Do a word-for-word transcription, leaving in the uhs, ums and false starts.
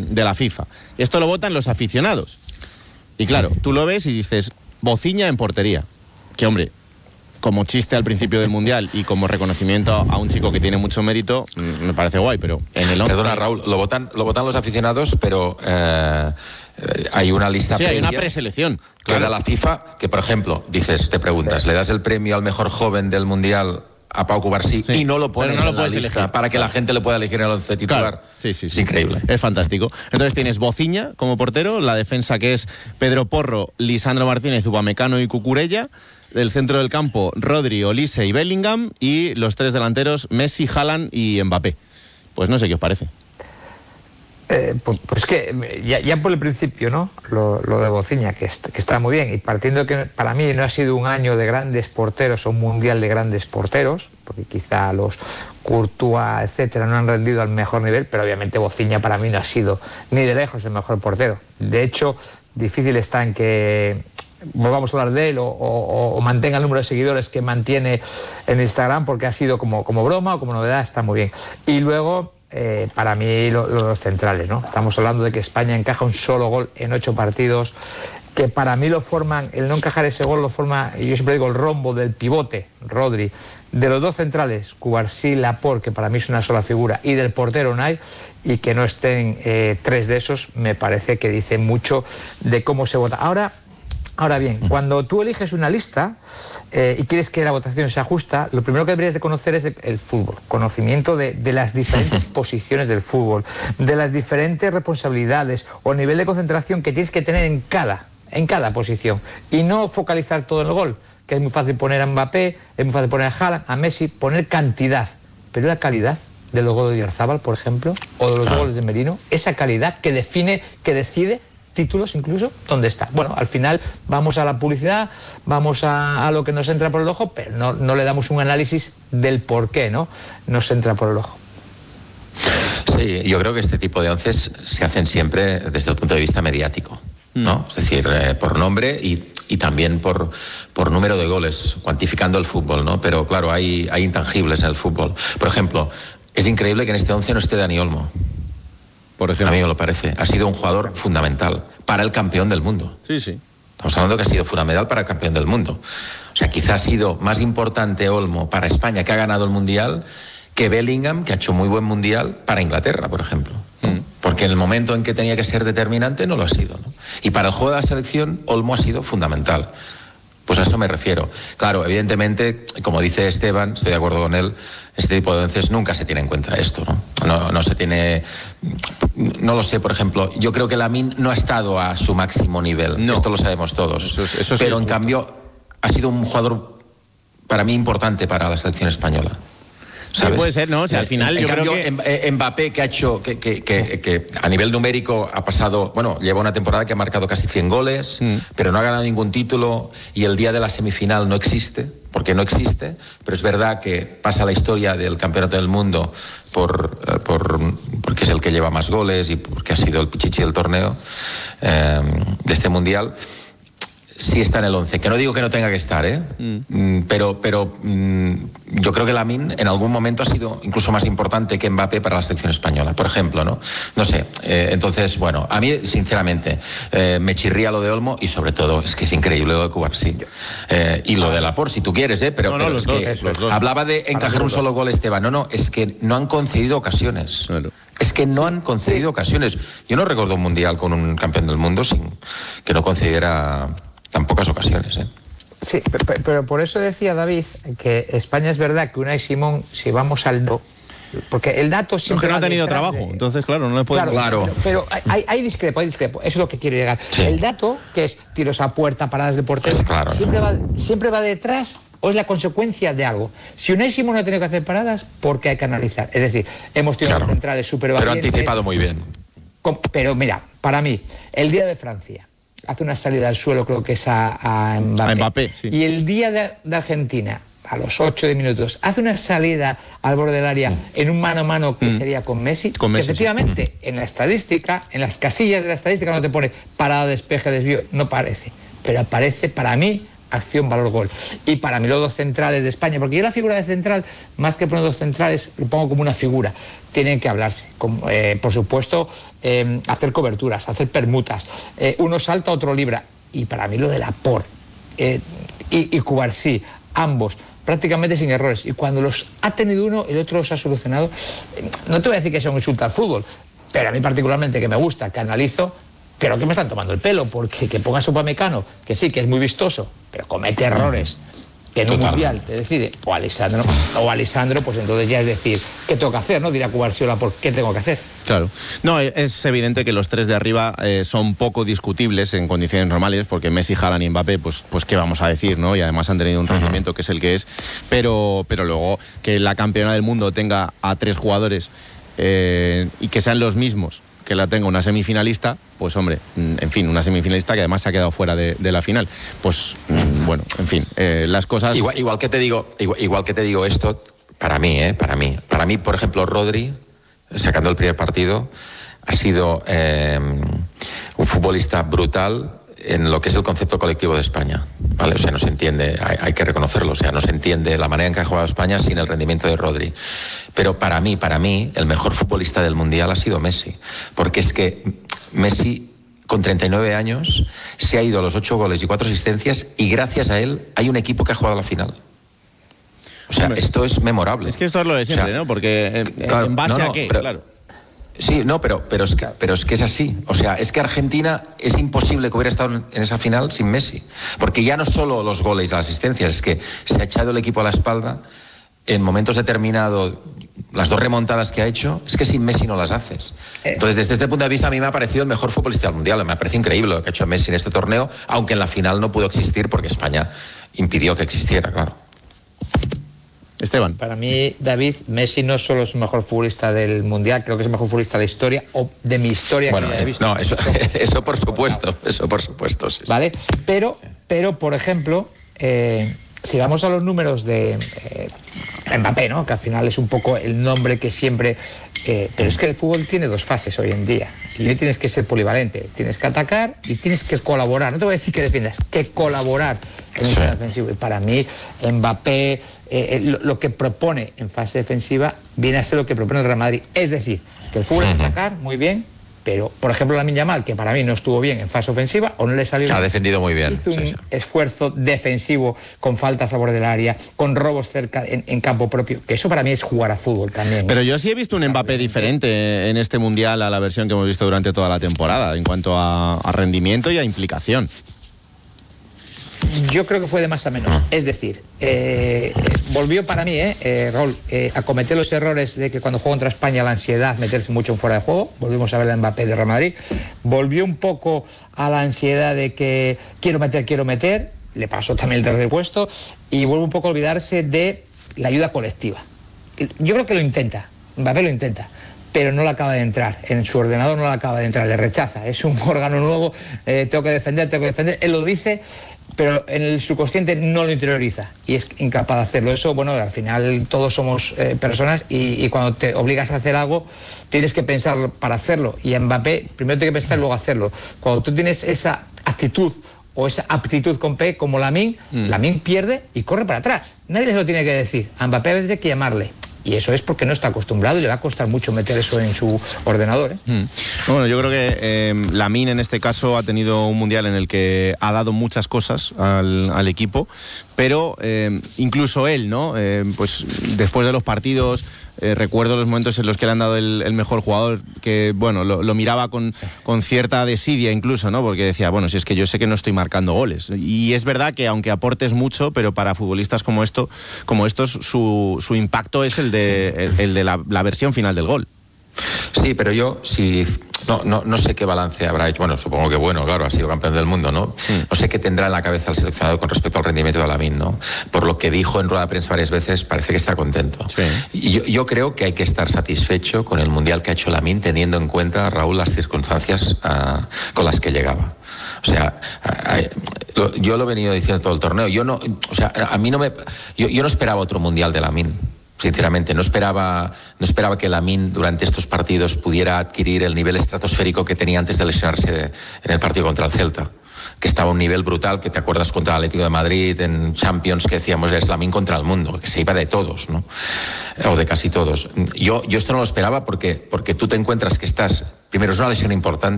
de la FIFA. Esto lo votan los aficionados. Y claro, tú lo ves y dices, Bociña en portería. Que hombre, como chiste al principio del Mundial y como reconocimiento a un chico que tiene mucho mérito, me parece guay, pero en el once... Perdona, Raúl, lo votan, lo votan los aficionados, pero eh, hay una lista sí, previa. hay una preselección. Que da la FIFA, que por ejemplo, dices, te preguntas, ¿le das el premio al mejor joven del Mundial a Pau Cubarsí sí, y no lo pones no lo en la lista elegir. Para que la gente le pueda elegir en el once titular? Claro. Sí, sí, sí. Es increíble. Es fantástico. Entonces tienes Bociña como portero, la defensa que es Pedro Porro, Lisandro Martínez, Upamecano y Cucurella, del centro del campo Rodri, Olise y Bellingham, y los tres delanteros Messi, Haaland y Mbappé. Pues no sé qué os parece. Eh, pues, pues que ya, ya por el principio, ¿no? Lo, lo de Bociña, que, est que está muy bien, y partiendo que para mí no ha sido un año de grandes porteros o un mundial de grandes porteros, porque quizá los Courtois, etcétera, no han rendido al mejor nivel, pero obviamente Bociña para mí no ha sido ni de lejos el mejor portero. De hecho, difícil está en que volvamos a hablar de él o, o, o mantenga el número de seguidores que mantiene en Instagram, porque ha sido como, como broma o como novedad, está muy bien. Y luego, eh, para mí, lo, los centrales, ¿no? Estamos hablando de que España encaja un solo gol en ocho partidos, que para mí lo forman, el no encajar ese gol lo forma, y yo siempre digo, el rombo del pivote, Rodri, de los dos centrales, Cubarsí, Laporte, que para mí es una sola figura, y del portero Unai, y que no estén eh, tres de esos, me parece que dice mucho de cómo se vota. Ahora, Ahora bien, cuando tú eliges una lista eh, y quieres que la votación sea justa, lo primero que deberías de conocer es el fútbol, conocimiento de, de las diferentes posiciones del fútbol, de las diferentes responsabilidades o nivel de concentración que tienes que tener en cada, en cada posición, y no focalizar todo en el gol, que es muy fácil poner a Mbappé, es muy fácil poner a Haaland, a Messi, poner cantidad, pero la calidad de los goles de Oyarzabal, por ejemplo, o de los goles de Merino, esa calidad que define, que decide títulos incluso, ¿dónde está? Bueno, al final vamos a la publicidad, vamos a, a lo que nos entra por el ojo, pero no, no le damos un análisis del por qué, ¿no? Nos entra por el ojo. Sí, yo creo que este tipo de onces se hacen siempre desde el punto de vista mediático, ¿no? Es decir, eh, por nombre y, y también por, por número de goles, cuantificando el fútbol, ¿no? Pero claro, hay, hay intangibles en el fútbol. Por ejemplo, es increíble que en este once no esté Dani Olmo. Por ejemplo. A mí me lo parece. Ha sido un jugador fundamental para el campeón del mundo. Sí, sí. Estamos hablando que ha sido fundamental para el campeón del mundo. O sea, quizá ha sido más importante Olmo para España, que ha ganado el Mundial, que Bellingham, que ha hecho muy buen Mundial para Inglaterra, por ejemplo. ¿no? Mm. Porque en el momento en que tenía que ser determinante no lo ha sido, ¿no? Y para el juego de la selección, Olmo ha sido fundamental. Pues a eso me refiero. Claro, evidentemente, como dice Esteban, estoy de acuerdo con él, este tipo de onces nunca se tiene en cuenta esto, ¿no? No, no se tiene... No lo sé, por ejemplo, yo creo que Lamine no ha estado a su máximo nivel. No. Esto lo sabemos todos. Eso, eso sí. Pero en cambio, ha sido un jugador, para mí, importante para la selección española. ¿Sabes? Sí, puede ser, ¿no? O sea, al final en yo cambio, creo que... Mbappé, que ha hecho, que, que, que, que a nivel numérico ha pasado, bueno, lleva una temporada que ha marcado casi cien goles, mm. pero no ha ganado ningún título, y el día de la semifinal no existe, porque no existe, pero es verdad que pasa la historia del campeonato del mundo por, por porque es el que lleva más goles y porque ha sido el pichichi del torneo eh, de este mundial. Sí está en el once, que no digo que no tenga que estar, ¿eh? Mm. Pero, pero mm, yo creo que Lamine en algún momento ha sido incluso más importante que Mbappé para la selección española, por ejemplo, ¿no? No sé, eh, entonces, bueno, a mí, sinceramente, eh, me chirría lo de Olmo y sobre todo, es que es increíble lo de Cubarsí. Eh, y lo de Laporte, si tú quieres, ¿eh? Pero, no, no, pero los es dos, que los dos. Hablaba de encajar un solo gol, Esteban. No, no, es que no han concedido ocasiones. Claro. Es que no han concedido sí. ocasiones. Yo no recuerdo un mundial con un campeón del mundo sin que no concediera... tan pocas ocasiones, ¿eh? Sí, pero, pero por eso decía David que España es verdad que Unai Simón, si vamos al dato, porque el dato siempre... No, que no ha tenido trabajo, de... entonces claro, no le puede... Claro, claro. Pero, pero hay, hay discrepo, hay discrepo, eso es lo que quiero llegar. Sí. El dato, que es tiros a puerta, paradas de portero, pues claro, siempre, va, siempre va detrás o es la consecuencia de algo. Si Unai Simón no ha tenido que hacer paradas, porque hay que analizar. Es decir, hemos tenido claro. centrales súper valientes. Pero ha anticipado muy bien. Con, pero mira, para mí, el día de Francia... hace una salida al suelo, creo que es a, a Mbappé. A Mbappé sí. Y el día de, de Argentina, a los ocho de minutos, hace una salida al borde del área mm. en un mano a mano que mm. sería con Messi. Con Messi que efectivamente, sí. en la estadística, en las casillas de la estadística, no te pone parada, despeje, desvío, no parece. Pero aparece para mí acción, valor, gol. Y para mí los dos centrales de España, porque yo la figura de central, más que poner dos centrales, lo pongo como una figura. Tienen que hablarse. Como, eh, por supuesto, eh, hacer coberturas, hacer permutas. Eh, uno salta, otro libra. Y para mí lo de Laporte eh, y, y Cubarsí, ambos, prácticamente sin errores. Y cuando los ha tenido uno, el otro los ha solucionado. Eh, no te voy a decir que sea un insulto al fútbol, pero a mí particularmente, que me gusta, que analizo, creo que me están tomando el pelo, porque que pongas Upamecano, que sí, que es muy vistoso, pero comete errores, que en un mundial te decide, o Alessandro, o Alessandro, pues entonces ya es decir, ¿qué tengo que hacer? ¿No? Dirá Cubarsí o Laporte, ¿qué tengo que hacer? Claro. No, es evidente que los tres de arriba eh, son poco discutibles en condiciones normales, porque Messi, Haaland y Mbappé, pues, pues qué vamos a decir, ¿no? Y además han tenido un rendimiento que es el que es, pero, pero luego que la campeona del mundo tenga a tres jugadores eh, y que sean los mismos que la tenga una semifinalista, pues hombre, en fin, una semifinalista que además se ha quedado fuera de, de la final. Pues bueno, en fin, eh, las cosas... Igual, igual que te digo, igual, igual que te digo esto, para mí, ¿eh? Para mí. Para mí, por ejemplo, Rodri, sacando el primer partido, ha sido eh, un futbolista brutal en lo que es el concepto colectivo de España, ¿vale? O sea, no se entiende, hay, hay que reconocerlo, o sea, no se entiende la manera en que ha jugado España sin el rendimiento de Rodri. Pero para mí, para mí, el mejor futbolista del Mundial ha sido Messi, porque es que Messi, con treinta y nueve años, se ha ido a los ocho goles y cuatro asistencias, y gracias a él hay un equipo que ha jugado a la final. O sea, Hombre, esto es memorable. Es que esto es lo de siempre, o sea, ¿no? Porque eh, claro, ¿en base no, no, a qué? Pero, claro. Sí, no, pero, pero, es que, pero es que es así. O sea, es que Argentina es imposible que hubiera estado en esa final sin Messi. Porque ya no solo los goles y las asistencias, es que se ha echado el equipo a la espalda en momentos determinados. Las dos remontadas que ha hecho, es que sin Messi no las haces. Entonces, desde este punto de vista, a mí me ha parecido el mejor futbolista del Mundial. Me ha parecido increíble lo que ha hecho Messi en este torneo, aunque en la final no pudo existir porque España impidió que existiera, claro. Esteban. Para mí, David, Messi no solo es el mejor futbolista del Mundial, creo que es el mejor futbolista de la historia, o de mi historia bueno, que ya he visto. No, eso, eso por supuesto, eso por supuesto. Sí, ¿vale? Pero, pero, por ejemplo, eh, si vamos a los números de eh, Mbappé, ¿no? Que al final es un poco el nombre que siempre... Eh, pero es que el fútbol tiene dos fases hoy en día. Y hoy tienes que ser polivalente. Tienes que atacar y tienes que colaborar. No te voy a decir que defiendas, que colaborar en el sí. defensivo. Y para mí, Mbappé, eh, lo, lo que propone en fase defensiva viene a ser lo que propone el Real Madrid. Es decir, que el fútbol uh-huh. es atacar, muy bien, pero, por ejemplo, Lamine Yamal, que para mí no estuvo bien en fase ofensiva, o no le salió bien. Ha defendido muy bien. Hizo un sí, sí. esfuerzo defensivo con falta a favor del área, con robos cerca en, en campo propio, que eso para mí es jugar a fútbol también. Pero yo sí he visto un Mbappé diferente en este Mundial a la versión que hemos visto durante toda la temporada, en cuanto a, a rendimiento y a implicación. Yo creo que fue de más a menos. Es decir, eh, volvió para mí, eh, eh, Raúl, eh, a cometer los errores de que cuando jugó contra España la ansiedad, meterse mucho en fuera de juego. Volvimos a ver el Mbappé de Real Madrid. Volvió un poco a la ansiedad de que quiero meter, quiero meter. Le pasó también el tercer puesto. Y vuelve un poco a olvidarse de la ayuda colectiva. Yo creo que lo intenta. Mbappé lo intenta. Pero no le acaba de entrar, en su ordenador no le acaba de entrar, le rechaza, es un órgano nuevo, eh, tengo que defender, tengo que defender, él lo dice, pero en el subconsciente no lo interioriza y es incapaz de hacerlo. Eso, bueno, al final todos somos eh, personas y, y cuando te obligas a hacer algo, tienes que pensar para hacerlo, y en Mbappé primero tienes que pensar y luego hacerlo. Cuando tú tienes esa actitud o esa aptitud con P, como Lamine, mm. Lamine pierde y corre para atrás, nadie les lo tiene que decir, a Mbappé a veces hay que llamarle. Y eso es porque no está acostumbrado y le va a costar mucho meter eso en su ordenador, ¿eh? Mm. Bueno, yo creo que eh, Lamine en este caso ha tenido un mundial en el que ha dado muchas cosas al, al equipo, pero eh, incluso él, ¿no? Eh, pues después de los partidos, eh, recuerdo los momentos en los que le han dado el, el mejor jugador, que bueno, lo, lo miraba con, con cierta desidia incluso, ¿no? Porque decía, bueno, si es que yo sé que no estoy marcando goles. Y es verdad que aunque aportes mucho, pero para futbolistas como esto, como estos, su, su impacto es el de, el, el de la, la versión final del gol. Sí, pero yo si no, no, no sé qué balance habrá hecho. Bueno, supongo que bueno, claro, ha sido campeón del mundo, ¿no? Sí. No sé qué tendrá en la cabeza el seleccionador con respecto al rendimiento de Lamine, ¿no? Por lo que dijo en rueda de prensa varias veces, parece que está contento. Sí. Y yo, yo creo que hay que estar satisfecho con el mundial que ha hecho Lamine, teniendo en cuenta, Raúl, las circunstancias uh, con las que llegaba. O sea, uh, yo lo he venido diciendo todo el torneo. Yo no, o sea, a mí no me, yo, yo no esperaba otro mundial de Lamine. Sinceramente, no esperaba, no esperaba que Lamine durante estos partidos pudiera adquirir el nivel estratosférico que tenía antes de lesionarse de, en el partido contra el Celta. que estaba a un nivel brutal, que te acuerdas contra el Atlético de Madrid en Champions, que decíamos es Lamine contra el mundo, que se iba de todos, ¿no? O de casi todos. Yo, yo esto no lo esperaba porque, porque tú te encuentras que estás, primero es una lesión importante,